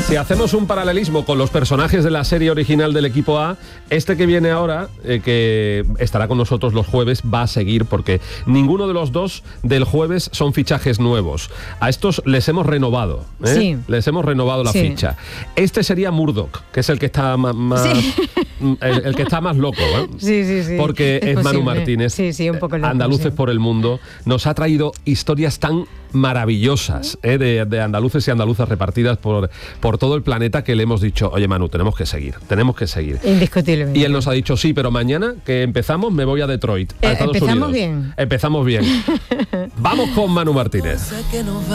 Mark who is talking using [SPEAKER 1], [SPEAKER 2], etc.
[SPEAKER 1] Si hacemos un paralelismo con los personajes de la serie original del equipo A, este que viene ahora, que estará con nosotros los jueves, va a seguir porque ninguno de los dos del jueves son fichajes nuevos. A estos les hemos renovado, ¿eh?
[SPEAKER 2] Sí.
[SPEAKER 1] Les hemos renovado la ficha. Este sería Murdoch, que es el que está más
[SPEAKER 2] Sí.
[SPEAKER 1] el que está más loco, ¿eh?
[SPEAKER 2] Sí.
[SPEAKER 1] Porque es Manu
[SPEAKER 2] posible.
[SPEAKER 1] Martínez,
[SPEAKER 2] Sí, un poco loco,
[SPEAKER 1] Andaluces
[SPEAKER 2] sí.
[SPEAKER 1] por el mundo, nos ha traído historias tan maravillosas, de andaluces y andaluzas repartidas por todo el planeta, que le hemos dicho, oye Manu, tenemos que seguir.
[SPEAKER 2] Indiscutiblemente.
[SPEAKER 1] Y él nos ha dicho, sí, pero mañana que empezamos me voy a Detroit, a Estados
[SPEAKER 2] empezamos
[SPEAKER 1] Unidos.
[SPEAKER 2] bien.
[SPEAKER 1] Empezamos bien. Vamos con Manu Martínez.